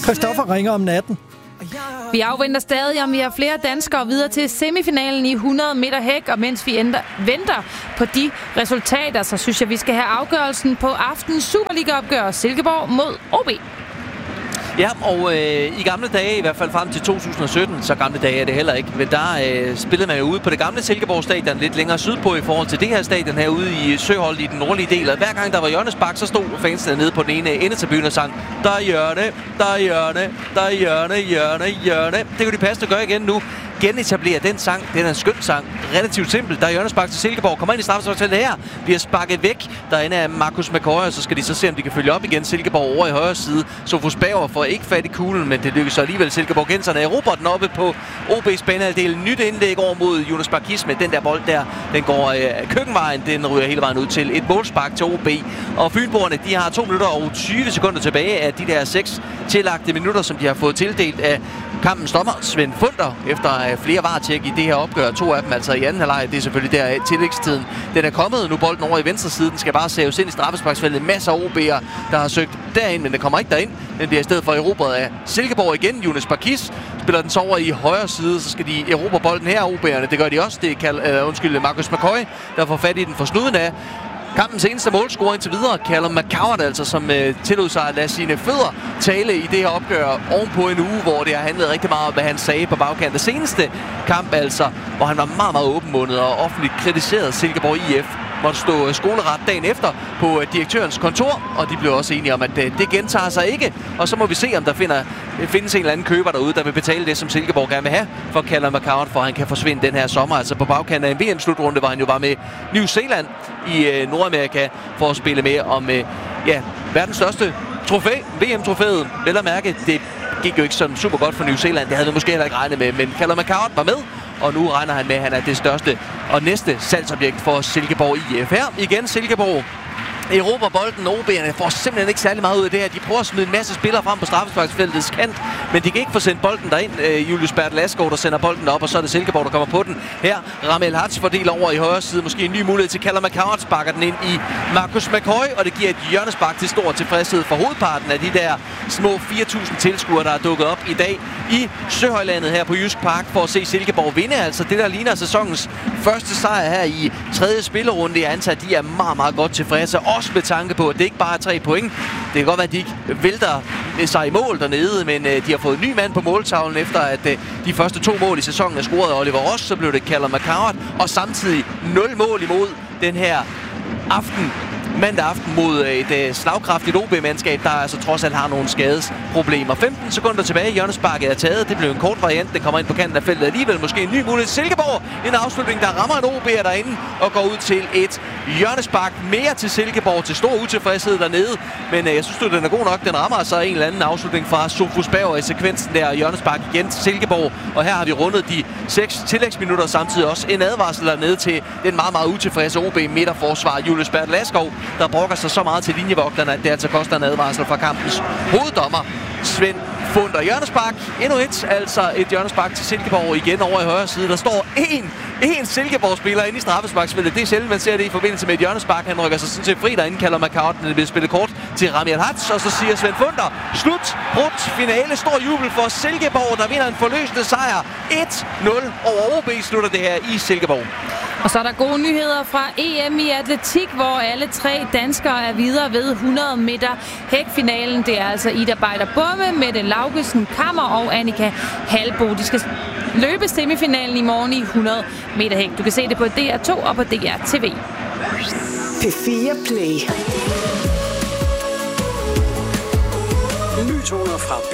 Christoffer ringer om natten. Vi afventer stadig, om vi har flere danskere videre til semifinalen i 100 meter hæk, og mens vi venter på de resultater, så synes jeg, vi skal have afgørelsen på aftens Superliga-opgør Silkeborg mod OB. Ja, og i gamle dage, i hvert fald frem til 2017, så gamle dage er det heller ikke, men der spillede man jo ude på det gamle Silkeborg stadion lidt længere sydpå i forhold til det her stadion herude i Søholt i den nordlige del. Og hver gang der var hjørnespark, så stod fansene nede på den ene endetribune og sang, der er hjørne, der er hjørne, der er hjørne, hjørne, hjørne. Det kan de passende gøre igen nu. Genetablere den sang. Den er en skøn sang. Relativt simpel. Der er hjørnespark til Silkeborg. Kommer ind i straffesparksfeltet her. Bliver sparket væk. Derinde er Marcus McCoy, og så skal de så se, om de kan følge op igen. Silkeborg over i højre side. Sofus Bauer får ikke fat i kuglen, men det lykkes så alligevel. Silkeborgenserne erobrer den oppe på OB's banehalvdel. Nyt indlæg over mod Jonas Barkis med den der bold der. Den går køkkenvejen. Den ryger hele vejen ud til et målspark til OB. Og Fynboerne, de har 2 minutter og 20 sekunder tilbage af de der 6 tillagte minutter, som de har fået tildelt af kampens dommer, Svend Funder, efter flere varetjek i det her opgør. 2 af dem altså i anden halvleg. Det er selvfølgelig der tillægstiden. Den er kommet nu, bolden over i venstre side. Den skal bare saves ind i straffesparksfeltet. Masser af OB'er, der har søgt derind, men den kommer ikke derind. Den bliver i stedet for erobret af Silkeborg igen. Jonas Barkis spiller den så over i højre side, så skal de erobre bolden her, OB'erne. Det gør de også. Det er Marcus McCoy, der får fat i den for snuden af kampens eneste målscorer indtil videre, Callum McCoward, altså, som tillod sig at lade sine fødder tale i det her opgør ovenpå en uge, hvor det har handlet rigtig meget om, hvad han sagde på bagkant. Det seneste kamp, altså, hvor han var meget, meget åbenmundet og offentligt kritiseret Silkeborg IF, måtte stå skoleret dagen efter på direktørens kontor, og de blev også enige om, at det gentager sig ikke. Og så må vi se, om der findes en eller anden køber derude, der vil betale det, som Silkeborg gerne vil have for Callum McCoward, for han kan forsvinde den her sommer. Altså på bagkant af en VM-slutrunde, hvor han jo var med New Zealand i Nordamerika for at spille med om verdens største trofæ, VM-trofæet. Vel at mærke, det gik jo ikke sådan super godt for New Zealand. Det havde vi måske heller ikke regnet med, men Callum McCoward var med. Og nu regner han med, at han er det største og næste salgsobjekt for Silkeborg IF. Her igen Silkeborg erobrer bolden. OB'erne får simpelthen ikke særlig meget ud af det her. De prøver at smide en masse spillere frem på straffesparksfeltets kant, men de kan ikke få sendt bolden derind. Julius Bertel Asgaard, der sender bolden op, og så er det Silkeborg, der kommer på den. Her Ramel Hatz fordeler over i højre side. Måske en ny mulighed til Callum McCoward, sparker den ind i Marcus McCoy, og det giver et hjørnespark til stor tilfredshed for hovedparten af de der små 4.000 tilskuere, der er dukket op i dag i Søhøjlandet her på Jysk Park for at se Silkeborg vinde. Altså det, der ligner sæsonens første sejr her i 3. spillerunde. Jeg antager, at de er meget, meget godt tilfredse. Også med tanke på, at det ikke bare er 3 point. Det kan godt være, at de ikke vælter sig i mål dernede, men de har fået en ny mand på måltavlen efter, at de første 2 mål i sæsonen er scoret af Oliver Ross. Så blev det Callum McCoward, og samtidig 0 mål imod den her mandag aften mod et slagkraftigt OB-mandskab, der altså trods alt har nogle skadesproblemer. 15 sekunder tilbage, hjørnesparket er taget. Det blev en kort variant, den kommer ind på kanten af feltet alligevel. Måske en ny mulighed. Silkeborg, en afslutning, der rammer en OB'er derinde og går ud til et hjørnespark mere til Silkeborg, til stor utilfredshed dernede. Men jeg synes, den er god nok. Den rammer altså en eller anden afslutning fra Sofus Bauer i sekvensen der. Hjørnespark igen til Silkeborg, og her har vi rundet de 6 tillægsminutter, samtidig også en advarsel dernede til den meget, meget utilfredse OB midterforsvar Julius Bertel Asgaard, der brokker sig så meget til linjevogterne, at det altså koster en advarsel fra kampens hoveddommer, Svend Funder. Hjørnespark, endnu altså et hjørnespark til Silkeborg igen over i højre side. Der står en Silkeborg-spiller inde i straffesparksfeltet. Det er sjældent, man ser det i forbindelse med et hjørnespark. Han rykker sig sådan set fri derinde, kalder McCoward, men det bliver spillet kort til Ramel Hatz, og så siger Svend Funder, slut, brudt, finale, stor jubel for Silkeborg, der vinder en forløsende sejr. 1-0 over OB slutter det her i Silkeborg. Og så er der gode nyheder fra EM i atletik, hvor alle 3 danskere er videre ved 100 meter hækfinalen. Det er altså Ida Beider Bomme, Mette Laugesen Kammer og Annika Halbo. De skal løbe semifinalen i morgen i 100 meter hæk. Du kan se det på DR2 og på DR TV. P4 Play. Nytoner fra